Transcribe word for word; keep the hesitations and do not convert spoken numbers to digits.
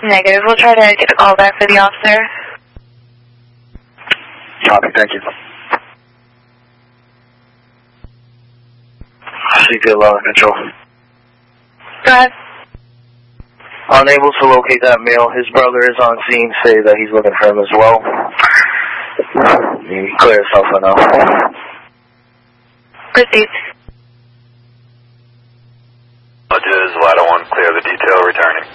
Negative. We'll try to get a call back for the officer. Copy, thank you. C P L control. Go ahead. Unable to locate that male. His brother is on scene. Say that he's looking for him as well. You clear yourself for now. Proceed. Roger, Ladder one, clear the detail, returning.